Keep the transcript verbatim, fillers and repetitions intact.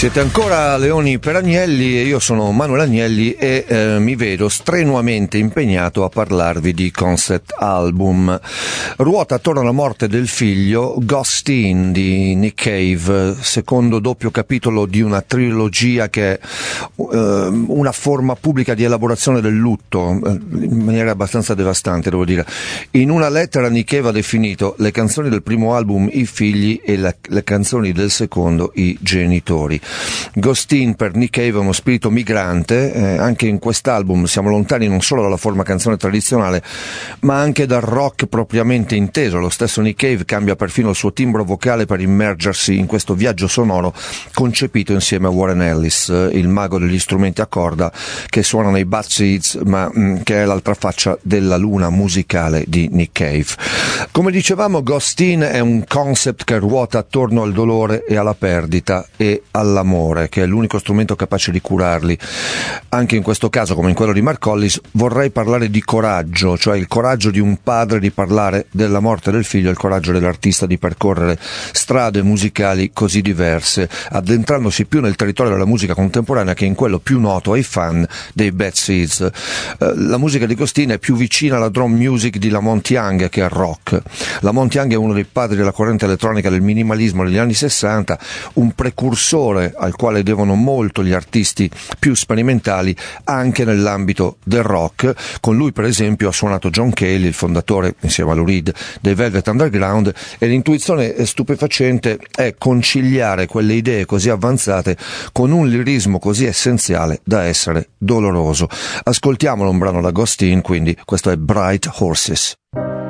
Siete ancora Leoni per Agnelli e io sono Manuel Agnelli e eh, mi vedo strenuamente impegnato a parlarvi di concept album. Ruota attorno alla morte del figlio Ghosteen di Nick Cave, secondo doppio capitolo di una trilogia che è eh, una forma pubblica di elaborazione del lutto, eh, in maniera abbastanza devastante, devo dire. In una lettera Nick Cave ha definito le canzoni del primo album i figli e la, le canzoni del secondo i genitori. Ghosteen per Nick Cave è uno spirito migrante, eh, anche in quest'album siamo lontani non solo dalla forma canzone tradizionale ma anche dal rock propriamente inteso. Lo stesso Nick Cave cambia perfino il suo timbro vocale per immergersi in questo viaggio sonoro concepito insieme a Warren Ellis, il mago degli strumenti a corda che suona nei Bad Seeds ma mh, che è l'altra faccia della luna musicale di Nick Cave. Come dicevamo, Ghosteen è un concept che ruota attorno al dolore e alla perdita e all'amore, che è l'unico strumento capace di curarli. Anche in questo caso, come in quello di Mark Hollis, vorrei parlare di coraggio, cioè il coraggio di un padre di parlare della morte del figlio e il coraggio dell'artista di percorrere strade musicali così diverse, addentrandosi più nel territorio della musica contemporanea che in quello più noto ai fan dei Bad Seeds. Eh, la musica di Ghosteen è più vicina alla drum music di Lamont Young che al rock. Lamont Young è uno dei padri della corrente elettronica del minimalismo degli anni sessanta, un precursore al quale devono molto gli artisti più sperimentali anche nell'ambito del rock. Con lui per esempio ha suonato John Cale, il fondatore insieme a Lou Reed dei Velvet Underground, e l'intuizione stupefacente è conciliare quelle idee così avanzate con un lirismo così essenziale da essere doloroso. Ascoltiamolo un brano da Ghosteen, quindi questo è Bright Horses.